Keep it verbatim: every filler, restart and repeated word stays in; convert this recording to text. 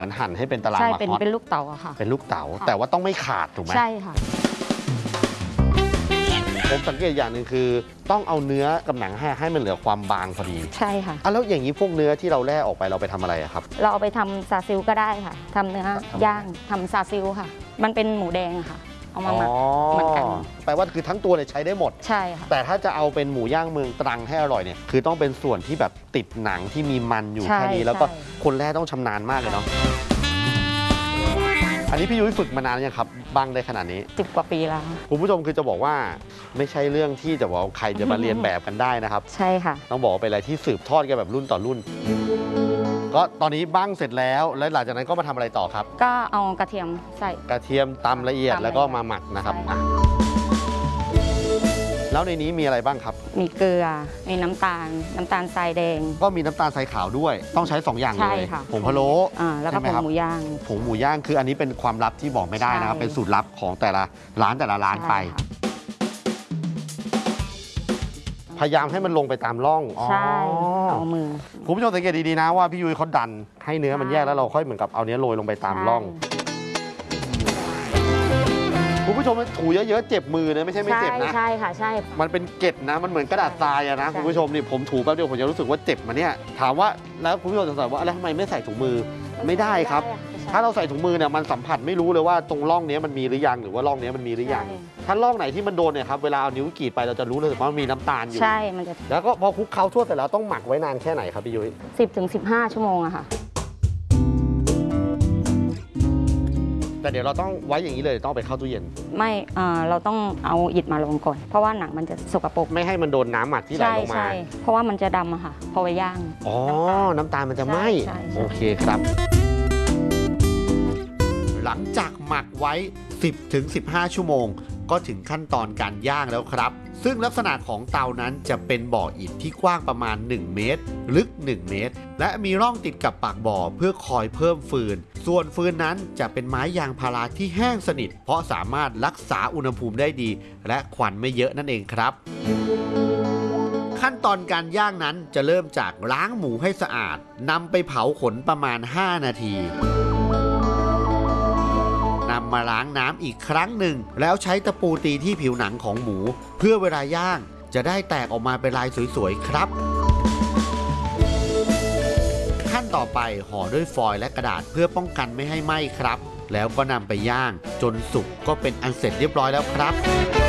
มือนหั่นให้เป็นตารางใช่มาเป็นฮอตเป็นลูกเต๋าอะค่ะเป็นลูกเต๋าแต่ว่าต้องไม่ขาดถูกไหมใช่ค่ะผมสังเกตอย่างหนึ่งคือต้องเอาเนื้อกับหนังให้ให้มันเหลือความบางพอดีใช่ค่ะอ่ะแล้วอย่างนี้พวกเนื้อที่เราแล่ออกไปเราไปทำอะไรอะครับเราเอาไปทำซาซิลก็ได้ค่ะทำเนื้อย่างทำซาซิลค่ะ มันเป็นหมูแดงอะค่ะเอามาหมักเหมือนกันแปลว่าคือทั้งตัวเนี่ยใช้ได้หมดใช่ค่ะแต่ถ้าจะเอาเป็นหมูย่างเมืองตรังให้อร่อยเนี่ยคือต้องเป็นส่วนที่แบบติดหนังที่มีมันอยู่แค่นี้แล้วก็คนแล่ต้องชำนาญมากเลยเนาะอันนี้พี่ยุ้ยฝึกมานานยังครับบ้างได้ขนาดนี้สิบกว่าปีแล้วคุณผู้ชมคือจะบอกว่าไม่ใช่เรื่องที่จะบอกใครจะมาเรียนแบบกันได้นะครับใช่ค่ะต้องบอกว่าเป็นอะไรที่สืบทอดกันแบบรุ่นต่อรุ่นก็ตอนนี้บ้างเสร็จแล้วแล้วหลังจากนั้นก็มาทำอะไรต่อครับก็เอากระเทียมใส่กระเทียมตำละเอียดแล้วก็มาหมักนะครับแล้วในนี้มีอะไรบ้างครับมีเกลือมีน้ำตาลน้ำตาลทรายแดงก็มีน้ำตาลทรายขาวด้วยต้องใช้สองอย่างเลยผงพะโล้แล้วก็ผงหมูย่างผงหมูย่างคืออันนี้เป็นความลับที่บอกไม่ได้นะครับเป็นสูตรลับของแต่ละร้านแต่ละร้านไปพยายามให้มันลงไปตามร่องใช่เอามือคุณผู้ชมสังเกตดีๆนะว่าพี่ยุ้ยเขาดันให้เนื้อมันแยกแล้วเราค่อยเหมือนกับเอาเนื้อโรยลงไปตามร่องคุณผู้ชมถูเยอะๆเจ็บมือนะไม่ใช่ไม่เจ็บนะใช่ค่ะใช่มันเป็นเกล็ดนะมันเหมือนกระดาษทรายอะนะคุณผู้ชมนี่ผมถูแป๊บเดียวผมจะรู้สึกว่าเจ็บมาเนี่ยถามว่าแล้วคุณผู้ชมจะสงสัยว่าแล้วทำไมไม่ใส่ถุงมือไม่ได้ครับถ้าเราใส่ถุงมือเนี่ยมันสัมผัสไม่รู้เลยว่าตรงร่องนี้มันมีหรือยังหรือว่าร่องนี้มันมีหรือยังถ้าร่องไหนที่มันโดนเนี่ยครับเวลาเอานิ้วกรีดไปเราจะรู้เลยว่ามันมีน้ำตาลอยู่ใช่มันจะแล้วก็พอคลุกเคล้าทั่วเสร็จแล้วต้องหมักไว้นานแค่ไหนครับพี่ยุ้ยสิบถึงสิบห้าชั่วโมงอะค่ะแต่เดี๋ยวเราต้องไว้อย่างนี้เลยต้องไปเข้าตู้เย็นไม่เราต้องเอาอิฐมาลงก่อนเพราะว่าหนังมันจะสกปรกไม่ให้มันโดนน้ำหมักที่ไหลลงมาใช่เพราะว่ามันจะดำอะค่ะพอไปย่างอ๋อน้ำตาลมันจะไหม้โอเคครับหลังจากหมักไว้ สิบถึงสิบห้า ชั่วโมงก็ถึงขั้นตอนการย่างแล้วครับซึ่งลักษณะของเตานั้นจะเป็นบ่ออิฐที่กว้างประมาณหนึ่งเมตรลึกหนึ่งเมตรและมีร่องติดกับปากบ่อเพื่อคอยเพิ่มฟืนส่วนฟืนนั้นจะเป็นไม้ยางพาราที่แห้งสนิทเพราะสามารถรักษาอุณหภูมิได้ดีและควันไม่เยอะนั่นเองครับขั้นตอนการย่างนั้นจะเริ่มจากล้างหมูให้สะอาดนำไปเผาขนประมาณห้านาทีนำมาล้างน้ำอีกครั้งหนึ่งแล้วใช้ตะปูตีที่ผิวหนังของหมูเพื่อเวลาย่างจะได้แตกออกมาเป็นลายสวยๆครับขั้นต่อไปห่อด้วยฟอยล์และกระดาษเพื่อป้องกันไม่ให้ไหม้ครับแล้วก็นำไปย่างจนสุกก็เป็นอันเสร็จเรียบร้อยแล้วครับ